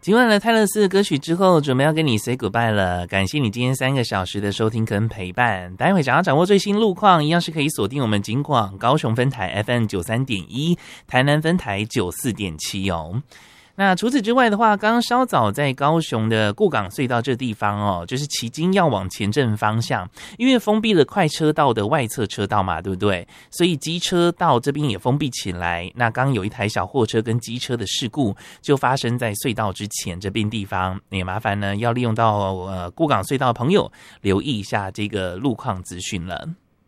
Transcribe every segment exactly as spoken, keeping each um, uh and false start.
听完了泰勒斯的歌曲之后，准备要跟你 say goodbye 了。感谢你今天三个小时的收听跟陪伴。待会想要掌握最新路况，一样是可以锁定我们警广高雄分台 F M 九三点一，台南分台九四点七哦。那除此之外的话，刚刚稍早在高雄的顾港隧道这地方哦，就是旗津要往前镇方向，因为封闭了快车道的外侧车道嘛，对不对？所以机车道这边也封闭起来。那刚刚有一台小货车跟机车的事故，就发生在隧道之前这边地方，也麻烦呢要利用到呃顾港隧道的朋友留意一下这个路况资讯了。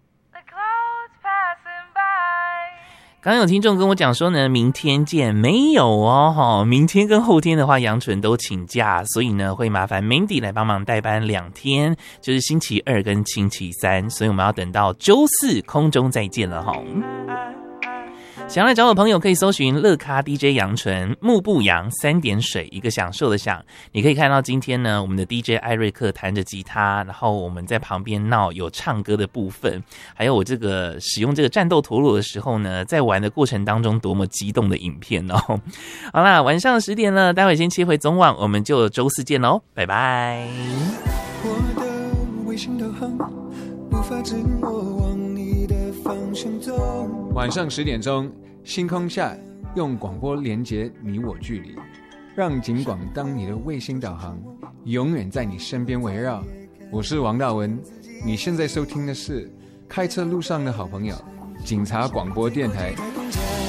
刚刚有听众跟我讲说呢，明天见，没有哦，明天跟后天的话，杨纯都请假，所以呢会麻烦 Mandy 来帮忙代班两天，就是星期二跟星期三，所以我们要等到周四空中再见了哈。想要来找我朋友可以搜寻乐咖 D J 杨纯，木不扬三点水一个享受的享。你可以看到今天呢我们的 D J 艾瑞克弹着吉他，然后我们在旁边闹有唱歌的部分，还有我这个使用这个战斗陀螺的时候呢，在玩的过程当中多么激动的影片哦。好啦，晚上十点了，待会先切回总网，我们就周四见咯，拜拜。我的微信导航无法自我往你的方向走。 晚上十点钟，星空下用广播连接你我距离，让警广当你的卫星导航，永远在你身边围绕。我是王大文，你现在收听的是开车路上的好朋友，警察广播电台。